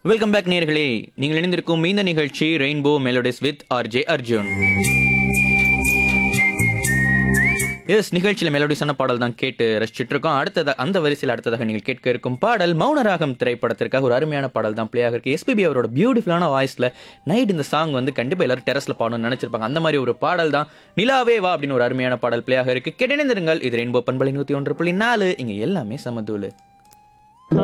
Welcome back நேயர்களே. நீங்கள் இணைந்திருக்கும் இந்த நிகழ்ச்சி rainbow melodies with RJ Arjun. S, நிகழ்ச்சியில் மெலோடிஸான பாடல் தான் கேட்டு ரசிச்சுட்டு இருக்கோம். அந்த வரிசையில் அடுத்ததாக நீங்கள் கேட்க இருக்கும் பாடல் மௌனராகம் திரைப்படத்திற்காக ஒரு அருமையான பாடல் தான் பிளே ஆகிருக்கு. எஸ்பிபி அவரோட பியூட்டிஃபுல்லான வாய்ஸ்ல நைட் இந்த சாங் வந்து கண்டிப்பாக எல்லாரும் டெரஸ்ல பாடணும்னு நினைச்சிருப்பாங்க. அந்த மாதிரி ஒரு பாடல் தான் நிலாவே வா அப்படின்னு ஒரு அருமையான பாடல் பிளே ஆக இருக்கு. கேட்டிருங்கள், இது ரெயின்போ பண்பலை 101.4. இங்க எல்லாமே சமதூளு.